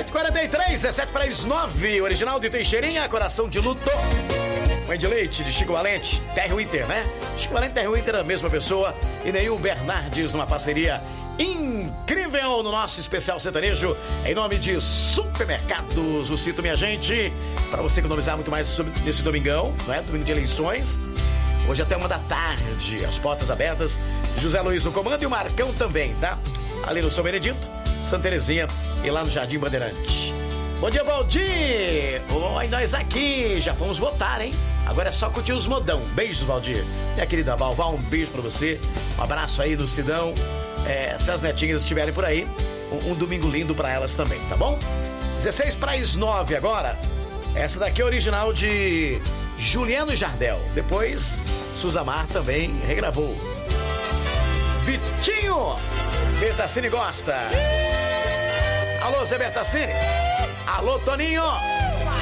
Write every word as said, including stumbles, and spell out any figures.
sete e quarenta e três, dezessete para as nove. Original de Teixeirinha, Coração de Luto. Mãe de Leite, de Chico Valente, Terry Winter, né? Chico Valente e Terry Winter, a mesma pessoa. E Neil Bernardes, numa parceria incrível no nosso especial sertanejo, em nome de Supermercados, o Cito, minha gente, para você economizar muito mais nesse domingão, não é? Domingo de eleições. Hoje até uma da tarde, as portas abertas. José Luiz no comando e o Marcão também, tá? Ali no São Benedito, Santa Terezinha e lá no Jardim Bandeirante. Bom dia, Valdir! Oi, nós aqui, já fomos votar, hein? Agora é só curtir os modão. Beijos, Valdir. Minha querida Val, Val, um beijo pra você. Um abraço aí do Sidão. É, se as netinhas estiverem por aí, um, um domingo lindo pra elas também, tá bom? dezesseis para as nove agora. Essa daqui é original de Juliano Jardel. Depois, Suzamar também regravou. Vitinho! Bertassini gosta. Alô, Zé Bertassini. Alô, Toninho.